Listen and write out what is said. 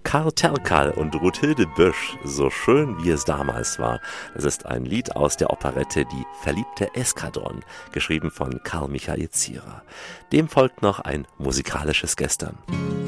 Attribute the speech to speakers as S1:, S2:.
S1: Karl Terkel und Ruthilde Bösch, so schön wie es damals war. Das ist ein Lied aus der Operette Die verliebte Eskadron, geschrieben von Karl Michael Zierer. Dem folgt noch ein musikalisches Gestern.